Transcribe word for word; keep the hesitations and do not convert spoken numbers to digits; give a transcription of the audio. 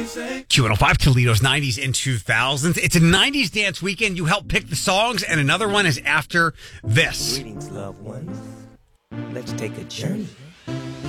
Q one oh five, Toledo's nineties and two thousands. It's a nineties dance weekend. You help pick the songs, and another one is after this. Greetings, loved ones. Let's take a journey